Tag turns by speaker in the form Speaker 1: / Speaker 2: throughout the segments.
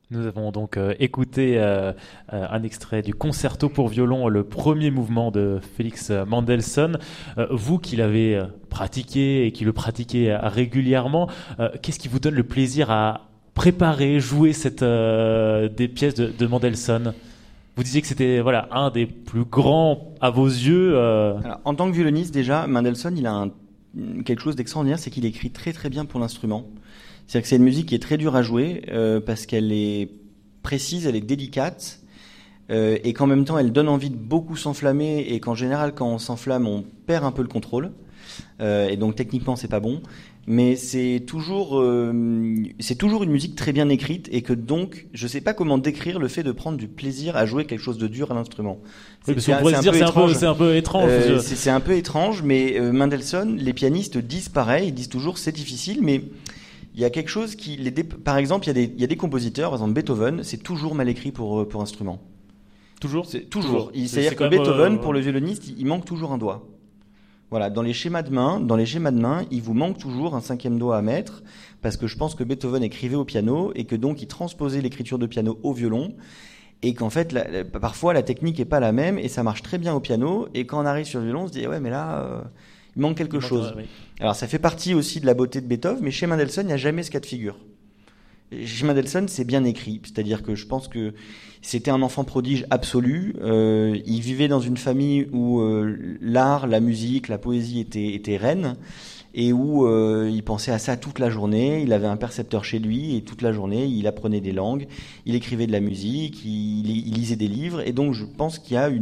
Speaker 1: Nous avons donc écouté un extrait du concerto pour violon, le premier mouvement de Félix Mendelssohn. Vous qui l'avez pratiqué et qui le pratiquez régulièrement, qu'est-ce qui vous donne le plaisir à préparer, jouer des pièces de Mendelssohn? Vous disiez que c'était voilà un des plus grands à vos yeux.
Speaker 2: Alors, en tant que violoniste, déjà, Mendelssohn, il a quelque chose d'extraordinaire, c'est qu'il écrit très très bien pour l'instrument. C'est-à-dire que c'est une musique qui est très dure à jouer parce qu'elle est précise, elle est délicate et qu'en même temps elle donne envie de beaucoup s'enflammer et qu'en général quand on s'enflamme on perd un peu le contrôle et donc techniquement c'est pas bon. Mais c'est toujours une musique très bien écrite et que donc je sais pas comment décrire le fait de prendre du plaisir à jouer quelque chose de dur à l'instrument.
Speaker 1: Oui, parce qu'on pourrait se dire c'est un peu étrange.
Speaker 2: C'est un peu étrange, mais Mendelssohn, les pianistes disent pareil, ils disent toujours c'est difficile, mais il y a quelque chose par exemple, il y a des compositeurs, par exemple Beethoven, c'est toujours mal écrit pour instrument.
Speaker 1: Toujours.
Speaker 2: C'est toujours. C'est-à-dire que Beethoven, pour le violoniste, il manque toujours un doigt. Voilà, dans les schémas de main, il vous manque toujours un cinquième doigt à mettre, parce que je pense que Beethoven écrivait au piano et que donc il transposait l'écriture de piano au violon, et qu'en fait, parfois la technique est pas la même et ça marche très bien au piano, et quand on arrive sur le violon, on se dit ouais, mais là, il manque quelque chose.
Speaker 1: Oui.
Speaker 2: Alors ça fait partie aussi de la beauté de Beethoven, mais chez Mendelssohn, il n'y a jamais ce cas de figure. Chez Mendelssohn, c'est bien écrit, c'est-à-dire que je pense que c'était un enfant prodige absolu. Il vivait dans une famille où l'art, la musique, la poésie étaient reines et où il pensait à ça toute la journée. Il avait un percepteur chez lui et toute la journée, il apprenait des langues, il écrivait de la musique, il lisait des livres. Et donc, je pense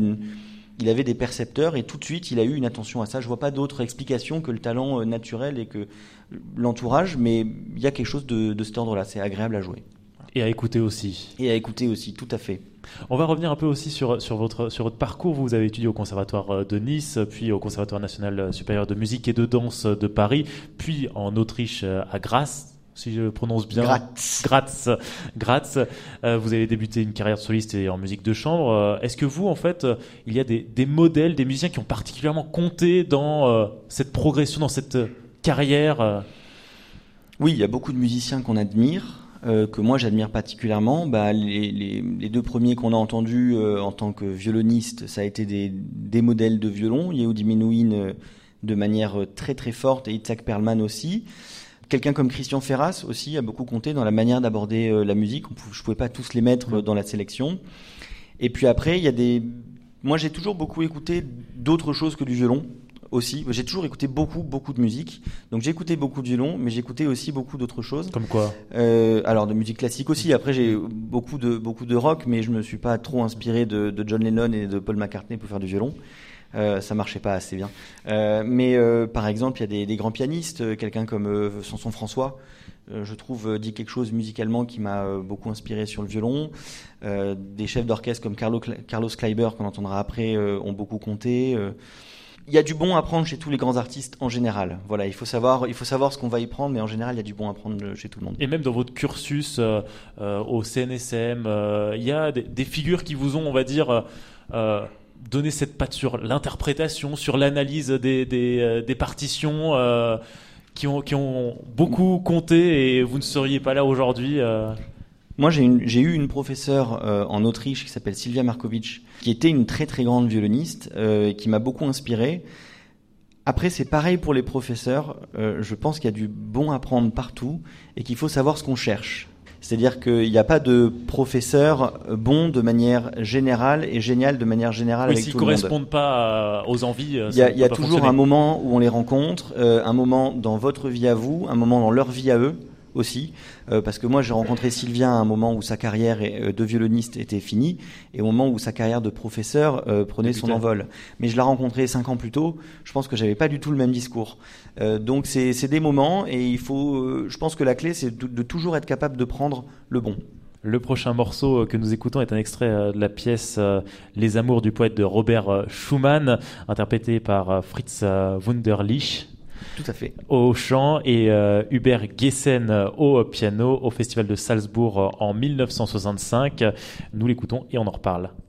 Speaker 2: il avait des percepteurs et tout de suite, il a eu une attention à ça. Je vois pas d'autre explication que le talent naturel et que l'entourage, mais il y a quelque chose de cet ordre-là. C'est agréable à jouer.
Speaker 1: Et à écouter aussi.
Speaker 2: Et à écouter aussi, tout à fait.
Speaker 1: On va revenir un peu aussi sur votre parcours. Vous avez étudié au Conservatoire de Nice, puis au Conservatoire national supérieur de musique et de danse de Paris, puis en Autriche à Graz, si je prononce bien. Graz. Vous avez débuté une carrière de soliste et en musique de chambre. Est-ce que vous, en fait, il y a des modèles, des musiciens qui ont particulièrement compté dans cette progression, dans cette carrière
Speaker 2: Oui, il y a beaucoup de musiciens qu'on admire. Que moi j'admire particulièrement. Les deux premiers qu'on a entendus en tant que violoniste, ça a été des modèles de violon. Yehudi Menuhin de manière très très forte et Itzhak Perlman aussi. Quelqu'un comme Christian Ferras aussi a beaucoup compté dans la manière d'aborder la musique. Je pouvais pas tous les mettre dans la sélection. Et puis après, moi j'ai toujours beaucoup écouté d'autres choses que du violon. Aussi, j'ai toujours écouté beaucoup de musique. Donc j'ai écouté beaucoup de violon, mais j'écoutais aussi beaucoup d'autres choses.
Speaker 1: Comme quoi
Speaker 2: Alors de musique classique aussi. Après j'ai beaucoup de rock, mais je me suis pas trop inspiré de John Lennon et de Paul McCartney pour faire du violon. Ça marchait pas assez bien. Mais par exemple, il y a des grands pianistes, quelqu'un comme Samson François. Je trouve dit quelque chose musicalement qui m'a beaucoup inspiré sur le violon. Des chefs d'orchestre comme Carlos Kleiber, qu'on entendra après, ont beaucoup compté. Il y a du bon à prendre chez tous les grands artistes en général. Voilà, il faut savoir ce qu'on va y prendre, mais en général, il y a du bon à prendre chez tout le monde.
Speaker 1: Et même dans votre cursus au CNSM, il y a des figures qui vous ont, on va dire, donné cette patte sur l'interprétation, sur l'analyse des partitions, qui ont beaucoup compté et vous ne seriez pas là aujourd'hui.
Speaker 2: Moi, j'ai eu une professeure en Autriche qui s'appelle Silvia Markovic, qui était une très très grande violoniste, qui m'a beaucoup inspiré. Après, c'est pareil pour les professeurs. Je pense qu'il y a du bon à prendre partout et qu'il faut savoir ce qu'on cherche. C'est-à-dire qu'il n'y a pas de professeur bon de manière générale et génial de manière générale avec tout le monde.
Speaker 1: S'ils ne correspondent pas aux envies,
Speaker 2: il y a toujours un moment où on les rencontre, un moment dans votre vie à vous, un moment dans leur vie à eux aussi, parce que moi j'ai rencontré Sylvia à un moment où sa carrière de violoniste était finie et au moment où sa carrière de professeur prenait son envol. Mais je l'ai rencontré 5 ans plus tôt, je pense que j'avais pas du tout le même discours. Donc c'est des moments et il faut, je pense que la clé c'est de toujours être capable de prendre le bon.
Speaker 1: Le prochain morceau que nous écoutons est un extrait de la pièce Les Amours du poète de Robert Schumann, interprété par Fritz Wunderlich.
Speaker 2: Tout à fait.
Speaker 1: Au chant et Hubert Gessen au piano au Festival de Salzbourg en 1965. Nous l'écoutons et on en reparle.